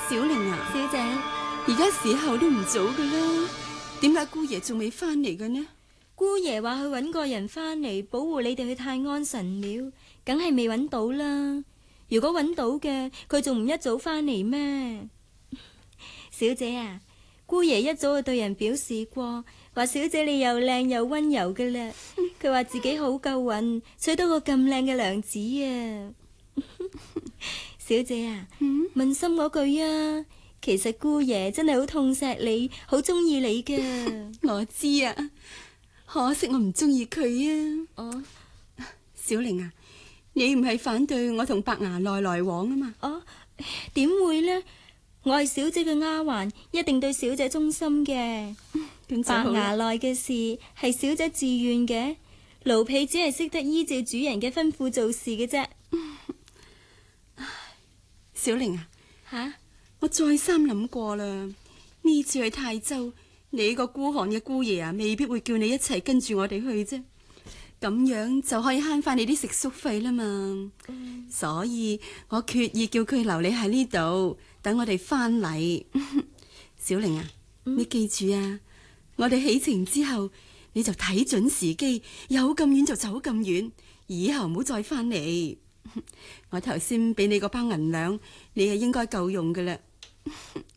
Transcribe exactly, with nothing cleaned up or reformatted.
小玲啊， 小姐， 而家時候都唔早噶啦，點解姑爺仲未翻嚟嘅呢？ 姑爺話去搵個人翻嚟保護你哋去泰安神廟，梗係未搵到啦。如果搵到嘅，佢仲唔一早翻嚟咩？小姐啊，姑爺一早就對人表示過，話小姐你又靚又溫柔嘅啦。佢話自己好夠運，娶到個咁靚嘅娘子啊！小姐啊， 嗯， 問心嗰句啊，其實姑爺真係好痛錫你，好中意你噶。 我知啊，可惜我唔中意佢啊。 哦， 小玲啊，你唔係反對我同白牙內來往啊嘛？ 哦，點會呢？我係小姐嘅丫鬟，一定對小姐忠心嘅。 咁就白好啦。 牙內嘅事係小姐自願嘅，奴婢只係識得依照主人嘅吩咐做事嘅啫。 小玲啊， 吓， 我再三諗過啦，呢次去泰州，你個孤寒嘅姑爺啊，未必會叫你一齊跟住我哋去啫。咁樣就可以慳翻你啲食宿費啦嘛。 嗯、 所以我決意叫佢留你喺呢度，等我哋翻嚟。小玲啊， 嗯、 你記住啊，我哋起程之後，你就睇準時機，有咁遠就走咁遠，以後唔好再翻嚟。我頭先俾你嗰包銀兩，你係應該夠用噶啦。